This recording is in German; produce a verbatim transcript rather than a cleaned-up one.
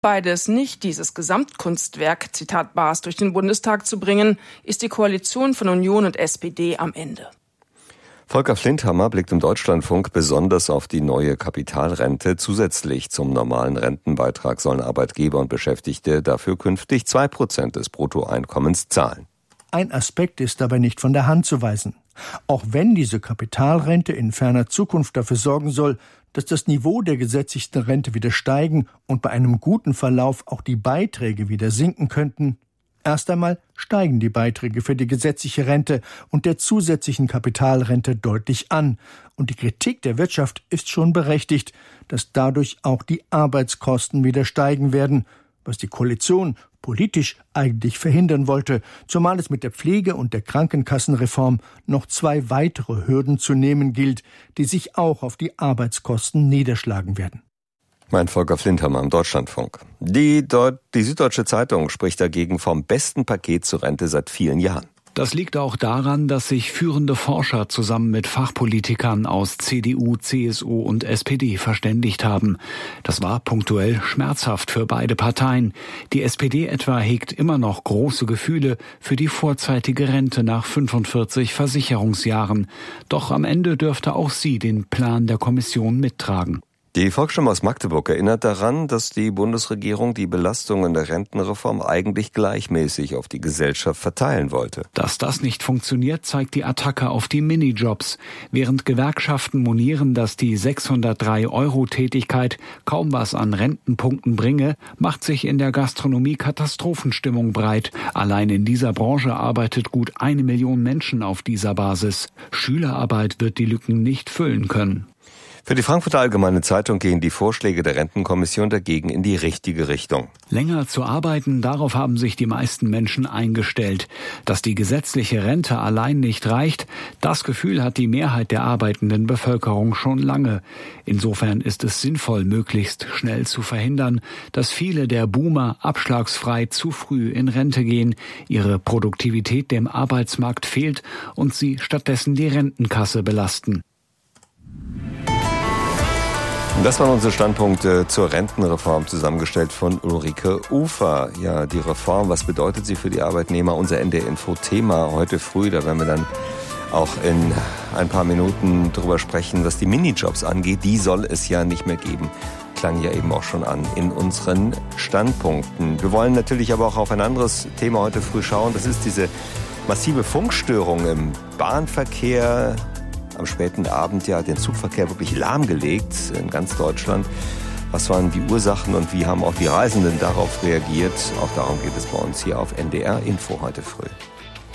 Beides nicht, dieses Gesamtkunstwerk, Zitat Baas, durch den Bundestag zu bringen, ist die Koalition von Union und S P D am Ende. Volker Flinthammer blickt im Deutschlandfunk besonders auf die neue Kapitalrente. Zusätzlich zum normalen Rentenbeitrag sollen Arbeitgeber und Beschäftigte dafür künftig zwei Prozent des Bruttoeinkommens zahlen. Ein Aspekt ist dabei nicht von der Hand zu weisen. Auch wenn diese Kapitalrente in ferner Zukunft dafür sorgen soll, dass das Niveau der gesetzlichen Rente wieder steigen und bei einem guten Verlauf auch die Beiträge wieder sinken könnten, erst einmal steigen die Beiträge für die gesetzliche Rente und der zusätzlichen Kapitalrente deutlich an. Und die Kritik der Wirtschaft ist schon berechtigt, dass dadurch auch die Arbeitskosten wieder steigen werden, was die Koalition politisch eigentlich verhindern wollte, zumal es mit der Pflege- und der Krankenkassenreform noch zwei weitere Hürden zu nehmen gilt, die sich auch auf die Arbeitskosten niederschlagen werden. Mein Volker Flinthammer am Deutschlandfunk. Die, Deut- die Süddeutsche Zeitung spricht dagegen vom besten Paket zur Rente seit vielen Jahren. Das liegt auch daran, dass sich führende Forscher zusammen mit Fachpolitikern aus C D U, C S U und S P D verständigt haben. Das war punktuell schmerzhaft für beide Parteien. Die S P D etwa hegt immer noch große Gefühle für die vorzeitige Rente nach fünfundvierzig Versicherungsjahren. Doch am Ende dürfte auch sie den Plan der Kommission mittragen. Die Volksstimme aus Magdeburg erinnert daran, dass die Bundesregierung die Belastungen der Rentenreform eigentlich gleichmäßig auf die Gesellschaft verteilen wollte. Dass das nicht funktioniert, zeigt die Attacke auf die Minijobs. Während Gewerkschaften monieren, dass die sechshundertdrei Euro Tätigkeit kaum was an Rentenpunkten bringe, macht sich in der Gastronomie Katastrophenstimmung breit. Allein in dieser Branche arbeitet gut eine Million Menschen auf dieser Basis. Schülerarbeit wird die Lücken nicht füllen können. Für die Frankfurter Allgemeine Zeitung gehen die Vorschläge der Rentenkommission dagegen in die richtige Richtung. Länger zu arbeiten, darauf haben sich die meisten Menschen eingestellt. Dass die gesetzliche Rente allein nicht reicht, das Gefühl hat die Mehrheit der arbeitenden Bevölkerung schon lange. Insofern ist es sinnvoll, möglichst schnell zu verhindern, dass viele der Boomer abschlagsfrei zu früh in Rente gehen, ihre Produktivität dem Arbeitsmarkt fehlt und sie stattdessen die Rentenkasse belasten. Das waren unsere Standpunkte zur Rentenreform, zusammengestellt von Ulrike Ufer. Ja, die Reform, was bedeutet sie für die Arbeitnehmer? Unser N D R-Info-Thema heute früh, da werden wir dann auch in ein paar Minuten drüber sprechen, was die Minijobs angeht. Die soll es ja nicht mehr geben. Klang ja eben auch schon an in unseren Standpunkten. Wir wollen natürlich aber auch auf ein anderes Thema heute früh schauen. Das ist diese massive Funkstörung im Bahnverkehr. Am späten Abend ja den Zugverkehr wirklich lahmgelegt in ganz Deutschland. Was waren die Ursachen und wie haben auch die Reisenden darauf reagiert? Auch darum geht es bei uns hier auf N D R Info heute früh.